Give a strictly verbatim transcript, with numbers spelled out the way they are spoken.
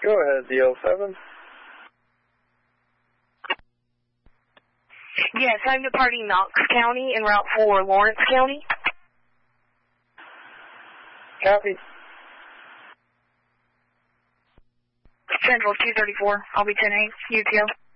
Go ahead, D L seven. Yes, I'm departing Knox County en route for Lawrence County. Copy. Central two thirty-four. I'll be ten eight. U T O.